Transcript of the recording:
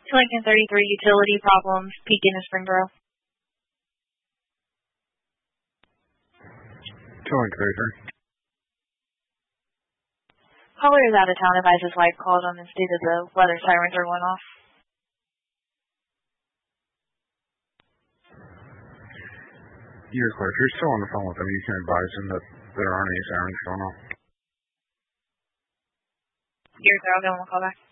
Lincoln 33 utility problems, Pekin and Springboro. Lincoln 33. Caller is out of town, advises wife called on and stated the weather sirens are going off. You're clear. If you're still on the phone with them, you can advise them that there aren't any sirens going off. You're clear. I'll give them a call back.